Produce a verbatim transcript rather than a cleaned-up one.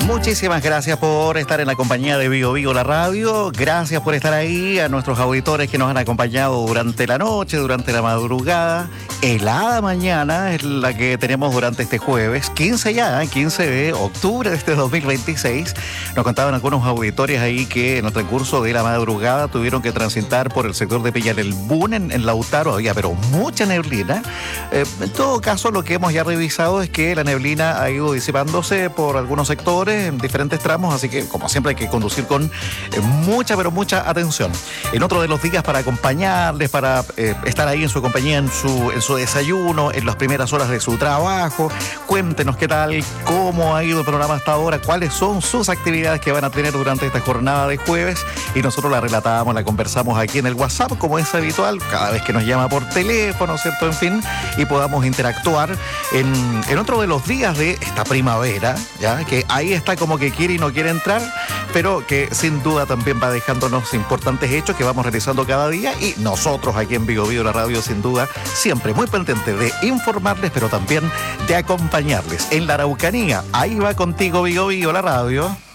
Muchísimas gracias por estar en la compañía de Bio Bio la radio. Gracias por estar ahí, a nuestros auditores que nos han acompañado durante la noche, durante la madrugada. Helada mañana es la que tenemos durante este jueves, quince ya, quince de octubre de este dos mil veintiséis. Nos contaban algunos auditores ahí que en el transcurso de la madrugada tuvieron que transitar por el sector de Peñalelbún en, en Lautaro. Había pero mucha neblina. Eh, en todo caso, lo que hemos ya revisado es que la neblina ha ido disipándose por algunos sectores en diferentes tramos, así que como siempre hay que conducir con eh, mucha pero mucha atención. En otro de los días para acompañarles, para eh, estar ahí en su compañía, en su, en su desayuno, en las primeras horas de su trabajo. Cuéntenos qué tal, cómo ha ido el programa hasta ahora, cuáles son sus actividades que van a tener durante esta jornada de jueves, y nosotros la relatamos, la conversamos aquí en el WhatsApp, como es habitual, cada vez que nos llama por teléfono, ¿cierto? En fin, y podamos interactuar en, en otro de los días de esta primavera, ya que ahí está como que quiere y no quiere entrar, pero que sin duda también va dejándonos importantes hechos que vamos realizando cada día, y nosotros aquí en Bio Bio la radio sin duda siempre muy pendiente de informarles, pero también de acompañarles en la Araucanía. Ahí va contigo Bio Bio la radio.